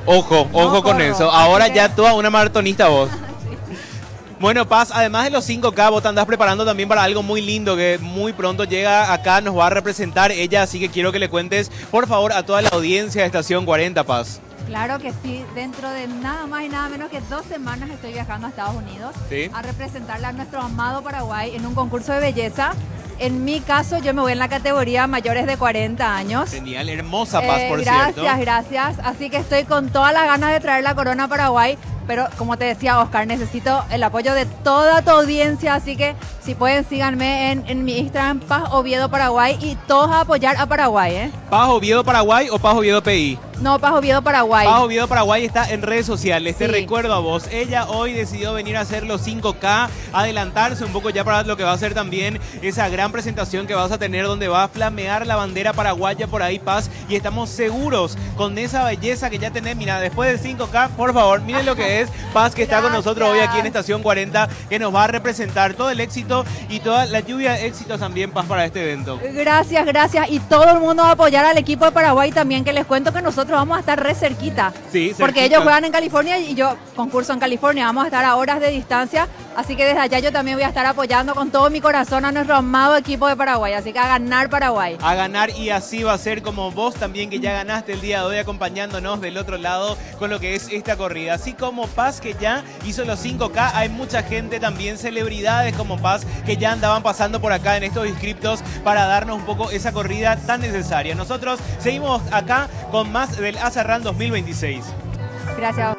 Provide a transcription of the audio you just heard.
Ojo, No ojo con corro, eso. así Ahora que- ya toda una maratonista vos. Bueno, Paz, además de los 5K, vos te andás preparando también para algo muy lindo que muy pronto llega acá, nos va a representar ella, así que quiero que le cuentes, por favor, a toda la audiencia de Estación 40, Paz. Claro que sí, dentro de nada más y nada menos que 2 semanas estoy viajando a Estados Unidos Sí. a representarle a nuestro amado Paraguay en un concurso de belleza. En mi caso, yo me voy en la categoría mayores de 40 años. Genial, hermosa Paz, por Gracias, cierto. gracias. Así que estoy con todas las ganas de traer la corona a Paraguay. Pero como te decía, Oscar, necesito el apoyo de toda tu audiencia. Así que si pueden, síganme en mi Instagram, Paz Oviedo Paraguay. Y todos a apoyar a Paraguay, ¿eh? ¿Paz Oviedo Paraguay o Paz Oviedo PI? No, Paz Oviedo Paraguay. Paz Oviedo Paraguay está en redes sociales. Te Sí. recuerdo a vos, ella hoy decidió venir a hacer los 5K, adelantarse un poco ya para lo que va a ser también esa gran presentación que vas a tener donde va a flamear la bandera paraguaya por ahí, Paz. Y estamos seguros con esa belleza que ya tenés. Mira, después del 5K, por favor, miren lo que es Paz, que está con nosotros hoy aquí en Estación 40, que nos va a representar todo el éxito y toda la lluvia de éxitos también, Paz, para este evento. Gracias, gracias. Y todo el mundo va a apoyar al equipo de Paraguay también, que les cuento que nosotros vamos a estar re cerquita. Sí, Porque cerquita. ellos juegan en California y yo concurso en California. Vamos a estar a horas de distancia. Así que desde allá yo también voy a estar apoyando con todo mi corazón a nuestro amado equipo de Paraguay. Así que a ganar Paraguay. A ganar, y así va a ser como vos también, que ya ganaste el día de hoy acompañándonos del otro lado con lo que es esta corrida. Así como Paz, que ya hizo los 5K, hay mucha gente también, celebridades como Paz, que ya andaban pasando por acá en estos inscriptos para darnos un poco esa corrida tan necesaria. Nosotros seguimos acá con más del Azarrán 2026. Gracias,